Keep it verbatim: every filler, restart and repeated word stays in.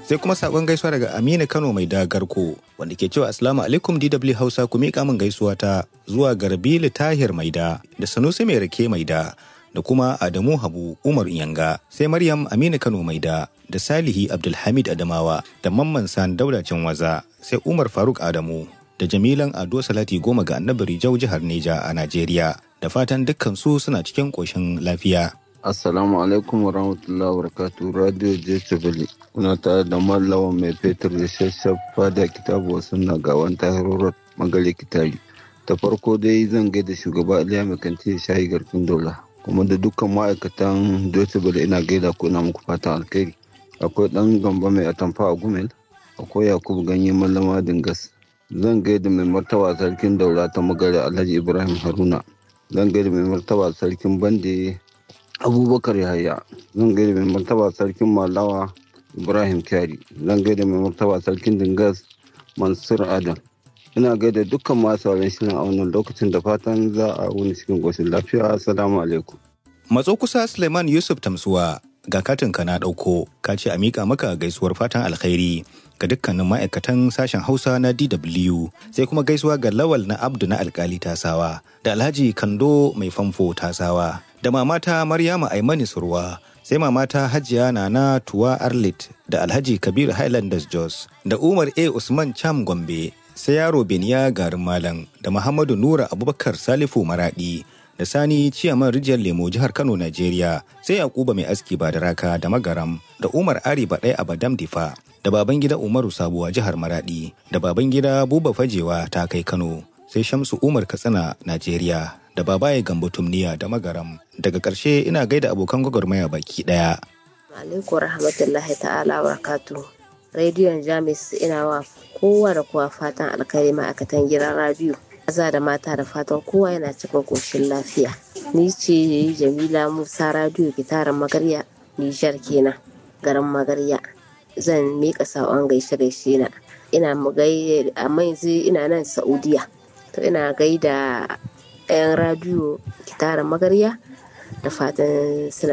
Sai kuma sakon gaisuwa daga Aminu Kano mai dagarko wanda ke cewa assalamu alaikum D W Hausa, ku miƙa min gaisuwa ta zuwa Garbili Tahir Maida da Sanusi Mai Rake Maida da kuma Adamu Habu Umar Yanga, sai Maryam Aminu Kano Maida da Salihi Abdulhamid Adamawa da Mamman San Daudacin Waza, sai Umar Faruk Adamu da Jamilan Ado Salati Goma ga Annabi Rijau jihar Neja a Najeriya. Da fatan dukkan su suna cikin ƙoshin lafiya. Assalamu alaikum wa rahmatullahi wa barakatuh. Radio Jessabili kuna tare da Mallawan Mai Fetur da Shashafa da Kitabu Sunna ga wani tahirorar Magali Kitari. Ta farko dai zan gaida shugaba Iliya Mai Kanti Shayi Garkin Dola, kuma da dukkan ma'aikatan Jessabili ina gaida ku, ina muku fatan alkhairi. Akwai ɗan Gamba Mai Atamfa a Gumel, akwai Yakubu Ganye Mallama Dingas. Zan gaida mai martaba sarkin Daura ta Magare Alhaji Ibrahim Haruna. Zan gaida mai martaba sarkin Bande Abubakar Yahaya. Zan gaida mai martaba sarkin Malawa Ibrahim Kyari. Zan gaida mai martaba sarkin Dingas Mansur Adam. Ina gaida dukkan masu sauran shirin a wannan lokacin, da fatan za a wuni cikin goshin lafiya. Assalamu alaikum. Matso kusa Suleiman Yusuf Tamsuwa, ga katin ka na ɗauko, ka ce a miƙa maka gaisuwar fatan alkhairi ga dukkanin ma'aikatan sashen Hausa na D W, sai kuma gaisuwa ga Lawal na Abdu na Alkali Tasawa da Alhaji Kando Mai Famfo Tasawa, da mamata Maryama Aimani Surwa, sai mamata Hajiya Nana Tuwa Arlit da Alhaji Kabir Highlanders Jos, da Umar A. Usman Cham Gombe, sai yaro Beniya Garin Malam, da Muhammadu Nura Abubakar Salifu Maradi, da Sani Ciyaman Rijiyar Lemo jihar Kano Najeriya, sai Yakuba Mai Aski Badaraka da Magaram, da Umar Ari Baɗai Abadam Difa, da Babangida Umaru Sabuwa jihar Maradi, da Babangida Buba Fajewa ta kai Kano, sai Shamsu Umar Katsina Najeriya, da Babaye Gambo Tumniya da Magaram. Daga ƙarshe ina gaida abokan gwagwarmaya baki ɗaya. Alaikum rahmatullahi ta'ala wa barakatuh. Rediyon Jamus ina wa kowa da kowa fatan alkhairi, ma'aikatan gidan radiyo maza da mata, da fatan kowa yana cikin koshin lafiya. Ni ce Jamila Musa, radiyo Gitaran Magarya, Nijar kenan, garin Magarya. Zan miƙa saƙon gaishe-gaishe na. Ina mu gai amma yanzu ina nan Saudiya. To ina gaida 'yan radiyo Gitaran Magarya da fatan suna